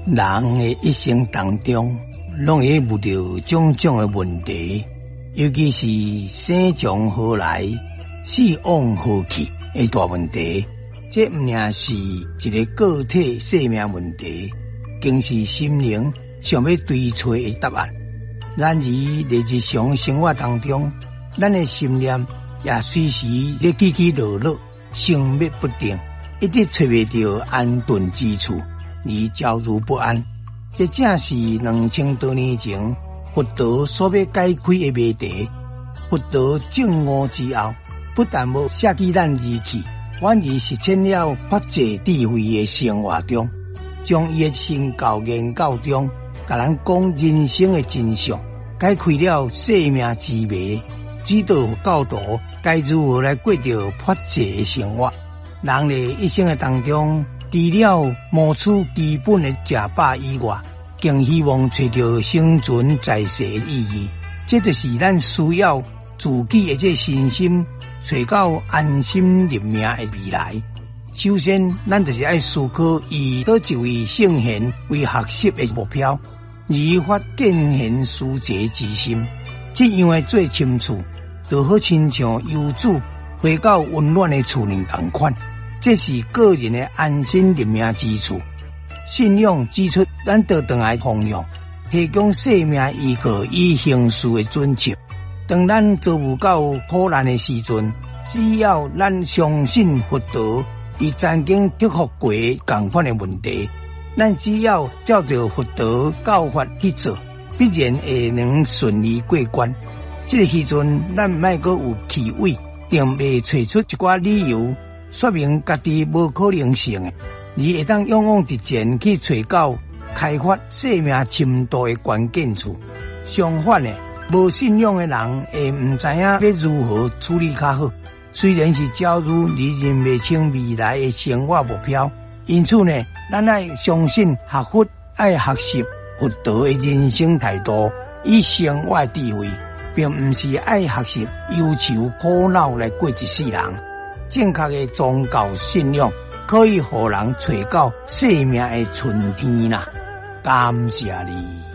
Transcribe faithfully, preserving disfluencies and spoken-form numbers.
人的一生当中，拢会遇到种种的问题，尤其是生从何来，死往何去的大问题。这毋仅是一个个体生命问题，更是心灵想要追找的答案。然而，在日常生活当中，咱的心念也随时咧起起落落，生灭不定，一直找袂到安顿之处，而焦虑不安。这正是两千多年前佛陀所要解开的谜题。佛陀证悟之后，不但无舍弃咱义气，反而实践了法界智慧的生活中，将伊的身教研究中，甲咱讲人生的真相，解开了生命之谜，指导教徒该如何来过着法界的生活。人的一生的当中，除了谋取基本的食饱以外，更希望找到生存在世的意义。这就是咱需要自己的这信心，找到安心立命的未来。首先，咱就是要思考以倒一位圣贤为学习的目标，而发见贤思齐之心。这样的做亲处，就好亲像游子回到温暖的厝里同款。这是个人的安心立命之处。信仰指出，咱得当来弘扬，提供生命依靠与形式的准则。当咱遭遇到苦难的时阵，只要咱相信佛陀，伊曾经克服过同款的问题，咱只要照着佛陀教法去做，必然会能顺利过关。这个时阵，咱莫阁有气馁，定会找出一寡理由，说明家己无可能性的，而会当勇往直前去找到开发生命深度的关键处。相反的，无信仰的人会唔知影要如何处理较好。虽然是焦虑而认不清未来的生活目标，因此呢，咱要相信学佛，要学习佛陀的人生态度与生活智慧，并唔是要学习忧愁苦恼来过一世人。正确的宗教信仰可以互人找到生命的春天啦！感谢你。